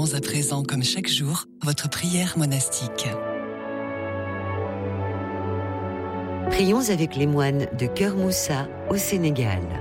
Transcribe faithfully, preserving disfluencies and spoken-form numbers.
Célébrons à présent, comme chaque jour, votre prière monastique. Prions avec les moines de Keur Moussa au Sénégal.